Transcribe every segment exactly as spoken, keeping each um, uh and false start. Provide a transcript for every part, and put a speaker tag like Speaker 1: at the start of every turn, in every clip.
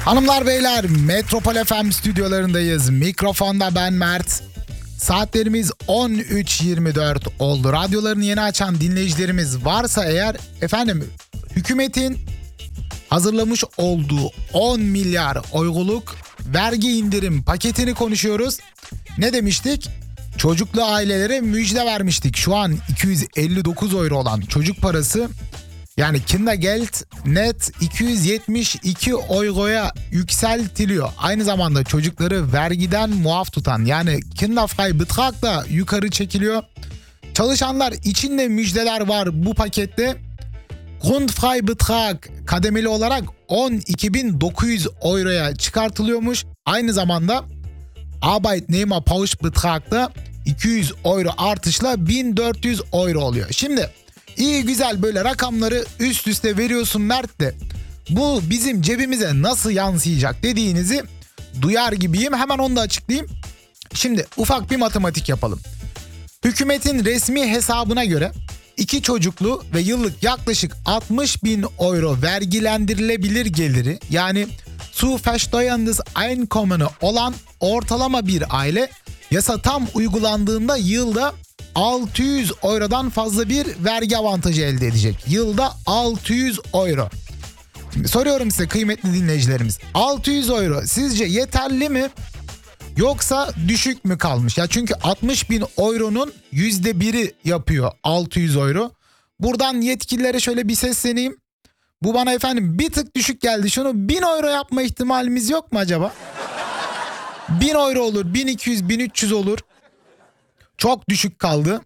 Speaker 1: Hanımlar beyler, Metropol F M stüdyolarındayız. Mikrofonda ben Mert. Saatlerimiz on üç yirmi dört oldu. Radyolarını yeni açan dinleyicilerimiz varsa eğer, efendim hükümetin hazırlamış olduğu on milyar euroluk vergi indirim paketini konuşuyoruz. Ne demiştik? Çocuklu ailelere müjde vermiştik. Şu an iki yüz elli dokuz euro olan çocuk parası, yani Kindergeld net iki yüz yetmiş iki euroya yükseltiliyor. Aynı zamanda çocukları vergiden muaf tutan, yani Kinderfrei Betrag da yukarı çekiliyor. Çalışanlar için de müjdeler var bu pakette. Grundfrei Betrag kademeli olarak on iki bin dokuz yüz euroya çıkartılıyormuş. Aynı zamanda Arbeitnehmerpauschbetrag da iki yüz euro artışla bin dört yüz euro oluyor. Şimdi iyi güzel böyle rakamları üst üste veriyorsun Mert de, bu bizim cebimize nasıl yansıyacak dediğinizi duyar gibiyim. Hemen onu da açıklayayım. Şimdi ufak bir matematik yapalım. Hükümetin resmi hesabına göre iki çocuklu ve yıllık yaklaşık altmış bin euro vergilendirilebilir geliri, yani zu versteuerndes Einkommen'ı olan ortalama bir aile yasa tam uygulandığında yılda altı yüz eurodan fazla bir vergi avantajı elde edecek. Yılda altı yüz euro. Şimdi soruyorum size kıymetli dinleyicilerimiz. altı yüz euro sizce yeterli mi? Yoksa düşük mü kalmış? Ya çünkü altmış bin euronun yüzde biri yapıyor altı yüz euro. Buradan yetkililere şöyle bir sesleneyim. Bu bana efendim bir tık düşük geldi. Şunu bin euro yapma ihtimalimiz yok mu acaba? bin euro olur, bin iki yüz, bin üç yüz olur. Çok düşük kaldı.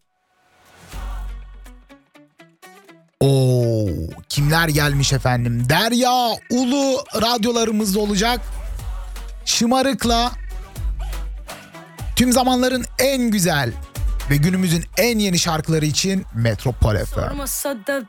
Speaker 1: Oo, kimler gelmiş efendim? Derya Ulu radyolarımızda olacak. Şımarık'la tüm zamanların en güzel ve günümüzün en yeni şarkıları için Metropol F M.
Speaker 2: Sormasa da